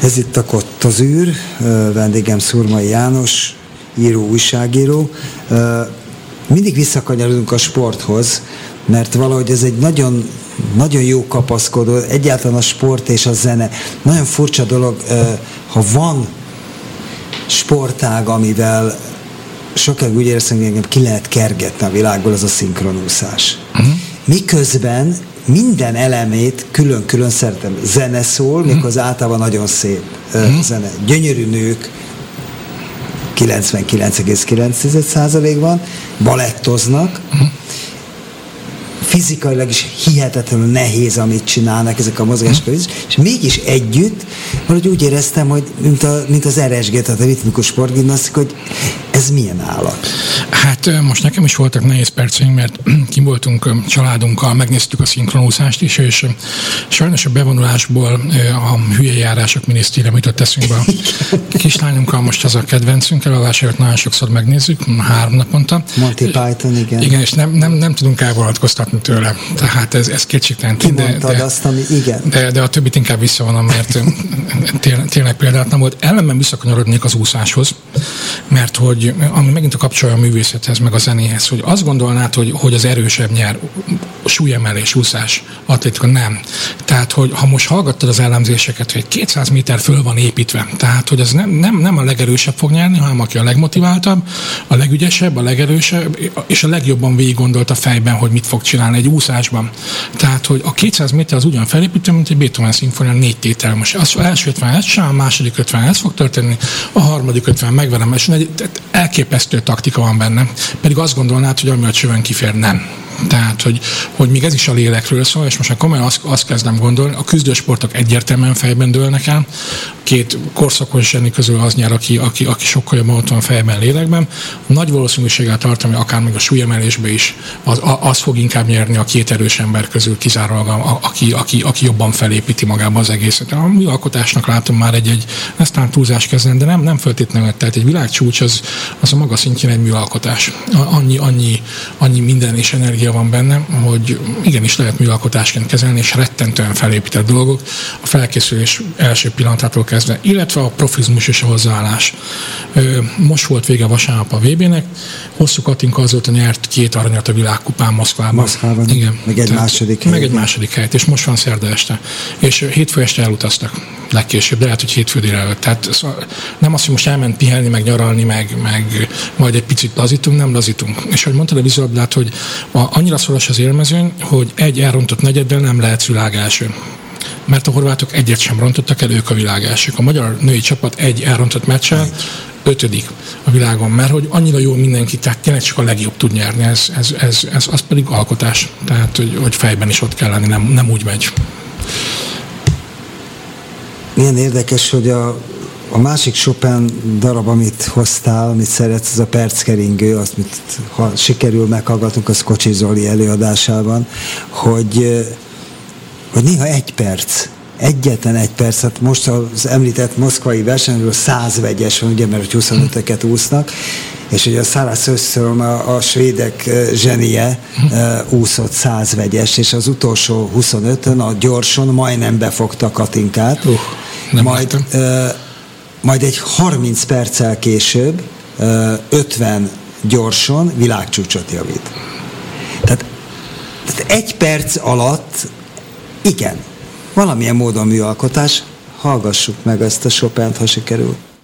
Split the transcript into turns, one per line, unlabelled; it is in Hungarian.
Ez itt a Kottozűr, vendégem Szurmai János, író, újságíró. Mindig visszakanyarodunk a sporthoz, mert valahogy ez egy nagyon, nagyon jó kapaszkodó, egyáltalán a sport és a zene. Nagyon furcsa dolog, ha van sportág, amivel sokáig úgy éreztem, hogy engem ki lehet kergetni a világból, az a szinkronúszás. Miközben minden elemét külön-külön szeretem. Zene szól, méghozzá általában nagyon szép zene. Gyönyörű nők, 99,9%-ban, balettoznak, fizikailag is hihetetlenül nehéz, amit csinálnak ezek a mozgáskörök, és mégis együtt, valahogy úgy éreztem, hogy mint az RSG, tehát a ritmikus sportgimnasztik, hogy ez milyen állat?
Hát most nekem is voltak nehéz perceink, mert kim voltunk családunkkal, megnéztük a szinkronúszást is, és sajnos a bevonulásból a hülye járások minisztérium jutott eszünkbe. A kislányunkkal most az a kedvencünk, elolvásért nagyon sokszor megnézzük, 3 naponta.
Monty Python, igen.
Igen, és nem tudunk elvonatkoztatni tőle. Tehát ez kétségtelen.
Kimondtad azt, ami igen.
De a többit inkább visszavonom, mert tényleg példát nem volt. Ellenben visszakanyarodnék az úszáshoz, mert hogy ami megint a kapcsolja a művészethez, meg a zenéhez, hogy azt gondolnád, hogy az erősebb nyer, súlyemelés, úszás, atlétika, nem. Tehát, hogy ha most hallgattad az elemzéseket, hogy 200 méter föl van építve, tehát, hogy az nem a legerősebb fog nyerni, hanem aki a legmotiváltabb, a legügyesebb, a legerősebb, és a legjobban végig gondolt a fejben, hogy mit fog csinálni egy úszásban. Tehát, hogy a 200 méter az ugyan felépítve, mint egy Beethoven szimfónia 4 tétel. Most az első 50 ez sem, a második 50 ez fog történni, a harmadik 50 megverem, és elképesztő taktika van benne. Pedig azt gondolnád, hogy ami a csövön kifér, nem. Tehát, hogy még ez is a lélekről szól, és most már komolyan azt kezdem gondolni, a küzdősportok egyértelműen fejben dőlnek el, 2 korszakos zseni közül az nyer, aki sokkal jobban ott van fejben, lélekben. Nagy valószínűséggel tartom, hogy akár még a súlyemelésben is az fog inkább nyerni a 2 erős ember közül kizárólag, aki jobban felépíti magába az egészet. A műalkotásnak látom már ezt talán túlzás kezdeni, de nem feltétlenül, tehát egy világcsúcs az a maga szintjén egy műalkotás. Annyi minden és energia van benne, hogy igenis lehet műalkotásként kezelni, és rettentően felépített dolgok a felkészülés első pillanatától kezdve, illetve a profizmus és a hozzáállás. Most volt vége vasárnap a VB-nek, Hosszú Katinka azóta nyert 2 aranyat a világkupán Moszkvában. Igen.
Meg egy második helyet.
Meg egy második helyet, és most van szerda este. És hétfő este elutaztak legkésőbb, de lehet, hogy hétfő délelőtt. Tehát nem azt, hogy most elment pihenni, meg nyaralni, meg majd egy picit lazítunk, nem lazítunk. És ahogy mondtad a vízilabdát, hogy annyira szoros az élmezőny, hogy egy elrontott negyeddel nem lehetsz világ első. Mert a horvátok egyet sem rontottak el, ők a világ elsők. A magyar női csapat egy elrontott meccsel 5. a világon, mert hogy annyira jó mindenki, tehát tényleg csak a legjobb tud nyerni, az pedig alkotás. Tehát, hogy fejben is ott kell lenni, nem úgy megy.
Milyen érdekes, hogy a másik Chopin darab, amit hoztál, amit szeretsz, az a Perckeringő, azt, ha sikerül meghallgatunk a Kocsis Zoli előadásában, hogy néha 1 perc, egyetlen 1 perc, hát most az említett moszkvai versenyről 100 vegyes van, ugye, mert 25-öket úsznak, és ugye a Sarah Sjöström, a svédek zsenie úszott 100 vegyes, és az utolsó 25-ön a gyorson majdnem befogta Katinkát, majd egy 30 perccel később 50 gyorson világcsúcsot javít. Tehát 1 perc alatt igen, valamilyen módon műalkotás, hallgassuk meg ezt a Chopint, ha sikerül.